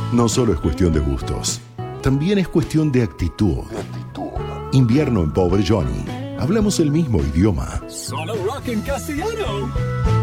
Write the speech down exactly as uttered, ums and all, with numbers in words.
No solo es cuestión de gustos, también es cuestión de actitud. Invierno en Pobre Johnny. Hablamos el mismo idioma. Solo rock en castellano.